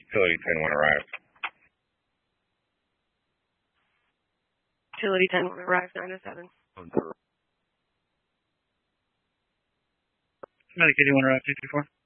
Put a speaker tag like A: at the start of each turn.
A: Utility 10-1 arrive.
B: Utility 10-1 arrive, 907.
C: Medic 81 arrive, 234.